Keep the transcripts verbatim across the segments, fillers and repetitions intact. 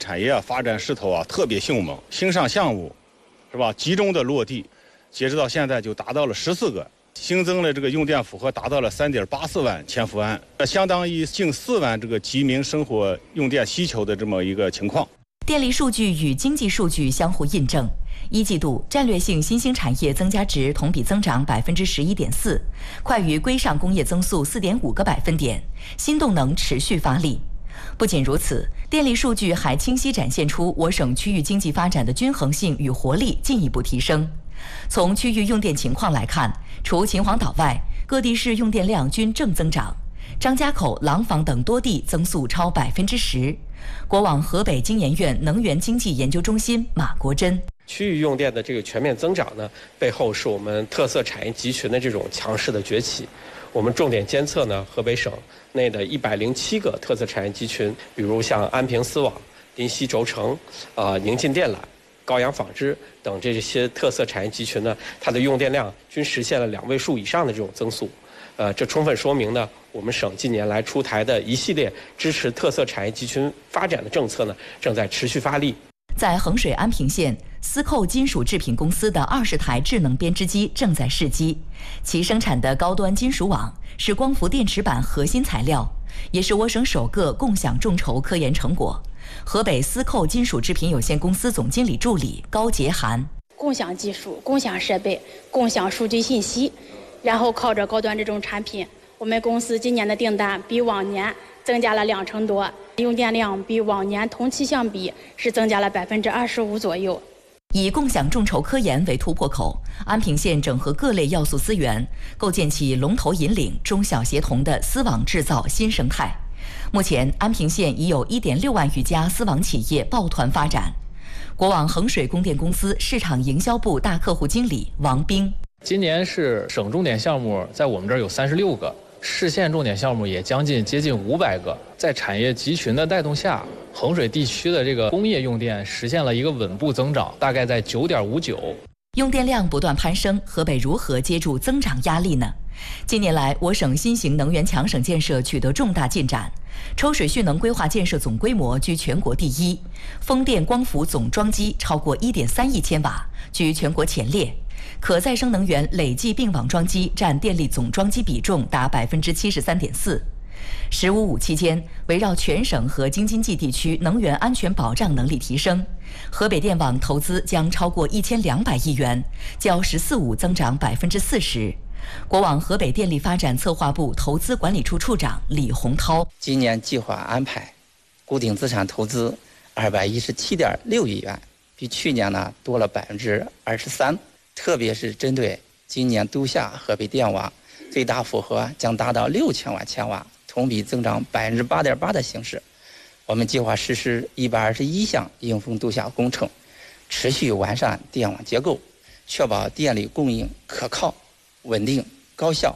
产业啊发展势头啊特别迅猛，新上项目是吧集中的落地，截止到现在就达到了十四个，新增了这个用电负荷达到了三点八四万千伏安，相当于近四万这个居民生活用电需求的这么一个情况。 电力数据与经济数据相互印证。一季度战略性新兴产业增加值同比增长百分之十一点四，快于规上工业增速四点五个百分点，新动能持续发力。不仅如此，电力数据还清晰展现出我省区域经济发展的均衡性与活力进一步提升。从区域用电情况来看，除秦皇岛外，各地市用电量均正增长，张家口、廊坊等多地增速超百分之十。国网河北经研院能源经济研究中心马国珍。 区域用电的这个全面增长呢，背后是我们特色产业集群的这种强势的崛起。我们重点监测呢，河北省内的一百零七个特色产业集群，比如像安平丝网、临溪轴承、呃宁晋电缆、高阳纺织等这些特色产业集群呢，它的用电量均实现了两位数以上的这种增速。呃，这充分说明呢，我们省近年来出台的一系列支持特色产业集群发展的政策呢，正在持续发力。 在衡水安平县，司扣金属制品公司的二十台智能编织机正在试机，其生产的高端金属网是光伏电池板核心材料，也是我省首个共享众筹科研成果。河北司扣金属制品有限公司总经理助理高杰涵： 共享技术、共享设备、共享数据信息，然后靠着高端这种产品，我们公司今年的订单比往年增加了两成多，用电量比往年同期相比是增加了百分之二十五左右。 以共享众筹科研为突破口，安平县整合各类要素资源，构建起龙头引领、中小协同的丝网制造新生态。目前，安平县已有一点六万余家丝网企业抱团发展。国网衡水供电公司市场营销部大客户经理王兵： 今年是省重点项目，在我们这儿有三十六个。市县重点项目也将近接近五百个，在产业集群的带动下，衡水地区的这个工业用电实现了一个稳步增长，大概在九点五九。 用电量不断攀升，河北如何接住增长压力呢？近年来，我省新型能源强省建设取得重大进展，抽水蓄能规划建设总规模居全国第一，风电光伏总装机超过一点三亿千瓦，居全国前列。可再生能源累计并网装机占电力总装机比重达百分之七十三点四。十五五期间，围绕全省和京津冀地区能源安全保障能力提升，河北电网投资将超过一千两百亿元，较“十四五”增长百分之四十。国网河北电力发展策划部投资管理处处长李洪涛： 今年计划安排固定资产投资二百一十七点六亿元，比去年呢多了百分之二十三。特别是针对今年都下河北电网，最大负荷将达到六千万千瓦，同比增长百分之八点八的形式。我们计划实施一百二十一项迎峰都下工程，持续完善电网结构，确保电力供应可靠、稳定、高效。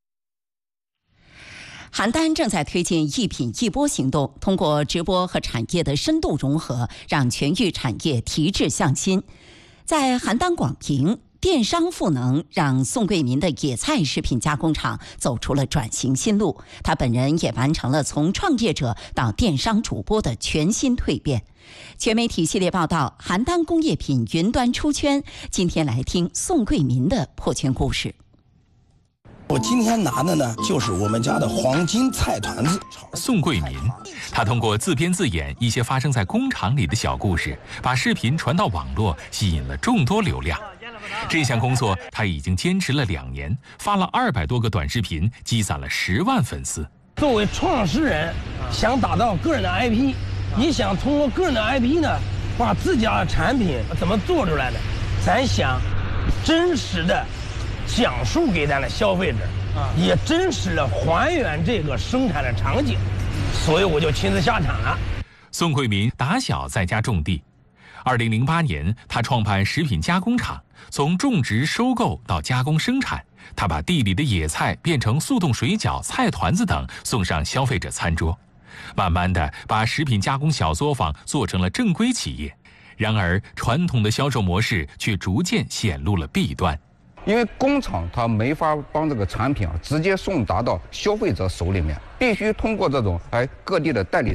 邯郸正在推进一品一播行动，通过直播和产业的深度融合，让全域产业提质向新。在邯郸广平，电商赋能让宋桂民的野菜食品加工厂走出了转型新路，他本人也完成了从创业者到电商主播的全新蜕变。全媒体系列报道：邯郸工业品云端出圈。今天来听宋桂民的破圈故事。 我今天拿的呢，就是我们家的黄金菜团子。 宋桂民，他通过自编自演一些发生在工厂里的小故事，把视频传到网络，吸引了众多流量。这项工作他已经坚持了两年，发了二百多个短视频，积攒了十万粉丝。 作为创始人，想打造个人的 I P， 也想通过个人的 I P 呢，把自家的产品怎么做出来的，咱想真实的讲述给咱的消费者，也真实的还原这个生产的场景，所以我就亲自下场了。 宋桂民打小在家种地，二零零八年他创办食品加工厂，从种植、收购到加工生产，他把地里的野菜变成速冻水饺、菜团子等送上消费者餐桌，慢慢的把食品加工小作坊做成了正规企业。然而，传统的销售模式却逐渐显露了弊端。 因为工厂它没法帮这个产品啊直接送达到消费者手里面，必须通过这种哎各地的代理商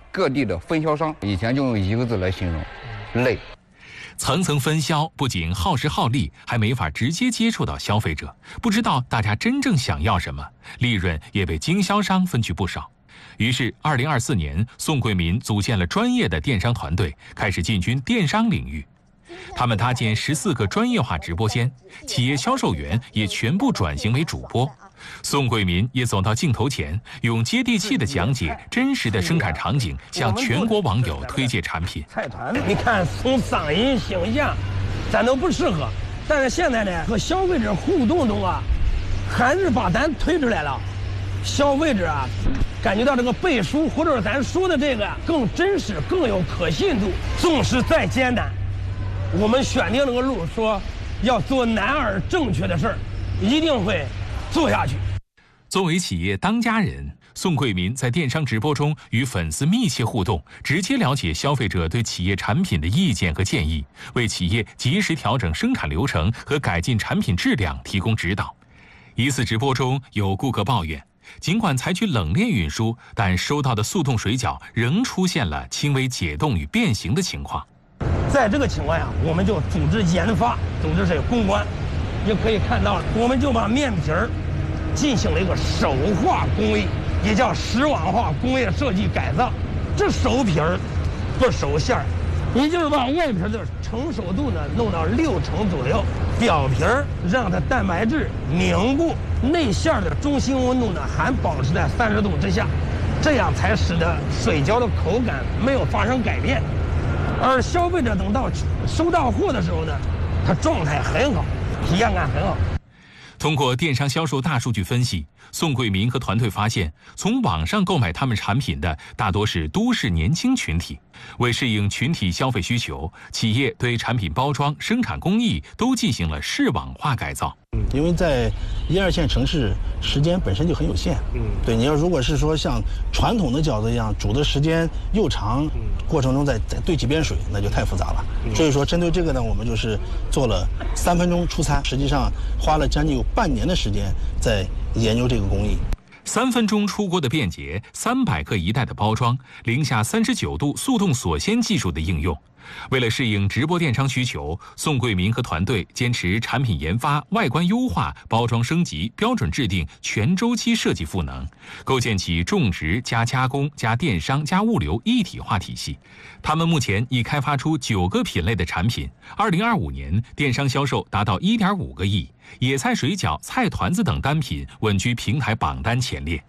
各地的分销商，以前就用一个字来形容，累。 层层分销不仅耗时耗力，还没法直接接触到消费者，不知道大家真正想要什么，利润也被经销商分去不少。于是二零二四年，宋桂民组建了专业的电商团队，开始进军电商领域。他们搭建十四个专业化直播间，企业销售员也全部转型为主播。宋桂民也走到镜头前，用接地气的讲解真实的生产场景，向全国网友推介产品。 菜团，你看从嗓音、形象，咱都不适合。但是现在呢，和消费者互动中啊，还是把咱推出来了。消费者啊，感觉到这个背书或者是咱说的这个更真实、更有可信度。纵使再艰难，我们选定这个路，说要做难而正确的事儿，一定会做下去。 作为企业当家人，宋桂民在电商直播中与粉丝密切互动，直接了解消费者对企业产品的意见和建议，为企业及时调整生产流程和改进产品质量提供指导。一次直播中，有顾客抱怨，尽管采取冷链运输，但收到的速冻水饺仍出现了轻微解冻与变形的情况。 在这个情况下，我们就组织研发，组织这个公关，也可以看到，我们就把面皮儿进行了一个手化工艺，也叫石网化工业设计改造。这熟皮儿不熟馅儿，也就是把外皮的成熟度呢弄到六成左右，表皮儿让它蛋白质凝固，内馅的中心温度呢还保持在三十度之下，这样才使得水饺的口感没有发生改变。而消费者等到收到货的时候呢，他状态很好，体验感很好。 通过电商销售大数据分析，宋桂民和团队发现，从网上购买他们产品的大多是都市年轻群体。为适应群体消费需求，企业对产品包装、生产工艺都进行了视网化改造。 嗯，因为在一二线城市，时间本身就很有限。嗯，对，你要如果是说像传统的饺子一样煮的时间又长，嗯、过程中再再兑几遍水，那就太复杂了。嗯、所以说，针对这个呢，我们就是做了三分钟出餐，实际上花了将近有半年的时间在研究这个工艺。 三分钟出锅的便捷，三百克一袋的包装，零下三十九度速冻锁鲜技术的应用。为了适应直播电商需求，宋桂民和团队坚持产品研发、外观优化、包装升级、标准制定全周期设计赋能，构建起种植加加工加电商加物流一体化体系。他们目前已开发出九个品类的产品，二零二五年电商销售达到一点五个亿，野菜水饺、菜团子等单品稳居平台榜单前列。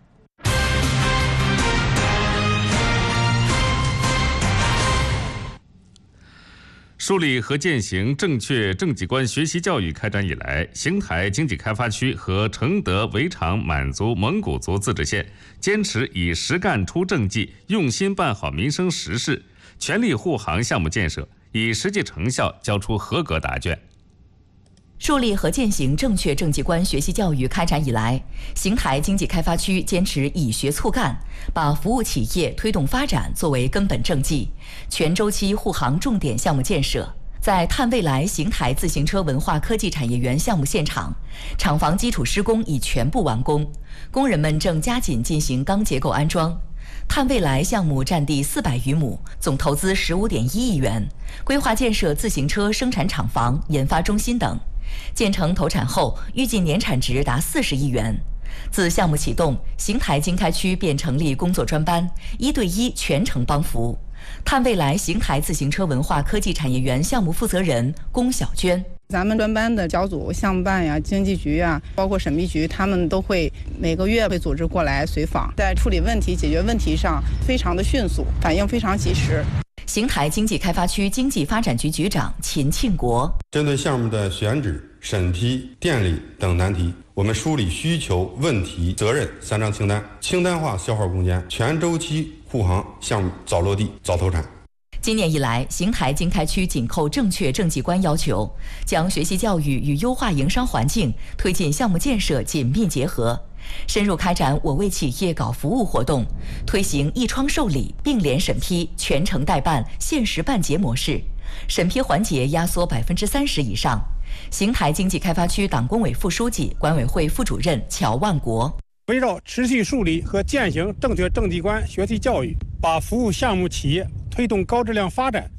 树立和践行正确政绩观学习教育开展以来，邢台经济开发区和承德围场满族蒙古族自治县坚持以实干出政绩，用心办好民生实事，全力护航项目建设，以实际成效交出合格答卷。 树立和践行正确政绩观学习教育开展以来，邢台经济开发区坚持以学促干，把服务企业推动发展作为根本政绩，全周期护航重点项目建设。在碳未来邢台自行车文化科技产业园项目现场，厂房基础施工已全部完工，工人们正加紧进行钢结构安装。碳未来项目占地四百余亩，总投资十五点一亿元，规划建设自行车生产厂房、研发中心等。建成投产后，预计年产值达四十亿元。自项目启动，邢台经开区便成立工作专班，一对一全程帮扶。碳未来邢台自行车文化科技产业园项目负责人龚小娟。 咱们专班的小组、项目办呀、经济局啊，包括审批局，他们都会每个月会组织过来随访，在处理问题、解决问题上非常的迅速，反应非常及时。 邢台经济开发区经济发展局局长秦庆国： 针对项目的选址、审批、电力等难题，我们梳理需求、问题、责任三张清单，清单化消耗攻坚，全周期护航，项目早落地、早投产。 今年以来，邢台经开区紧扣正确政绩观要求，将学习教育与优化营商环境、推进项目建设紧密结合，深入开展我为企业搞服务活动，推行一窗受理、并联审批、全程代办、限时办结模式，审批环节压缩百分之三十以上。邢台经济开发区党工委副书记、管委会副主任乔万国： 围绕持续树立和践行正确政绩观学习教育，把服务项目企业推动高质量发展